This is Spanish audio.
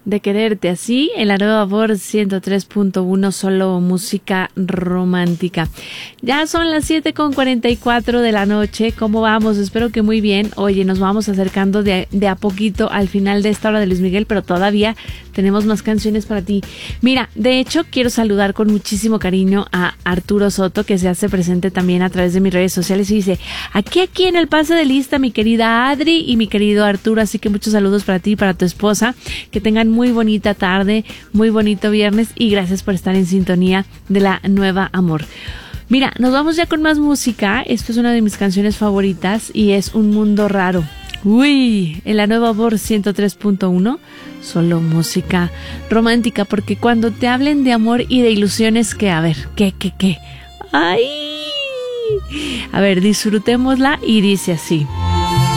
de quererte así en la nueva Voz 103.1, solo música romántica. Ya son las 7:44 de la noche. ¿Cómo vamos? Espero que muy bien. Oye, nos vamos acercando de a poquito al final de esta hora de Luis Miguel, pero todavía tenemos más canciones para ti. Mira, de hecho, quiero saludar con muchísimo cariño a Arturo Soto, que se hace presente también a través de mis redes sociales y dice, aquí en el pase de lista, mi querida Adri y mi querido Arturo, así que muchos saludos para ti y para tu esposa, que tengan muy bonita tarde, muy bonito viernes y gracias por estar en sintonía de la nueva Amor. Mira, nos vamos ya con más música. Esto es una de mis canciones favoritas y es Un Mundo Raro. Uy, en la nueva Voz 103.1, solo música romántica, porque cuando te hablen de amor y de ilusiones, ¿qué? A ver, ¿qué? ¡Ay! A ver, disfrutémosla y dice así.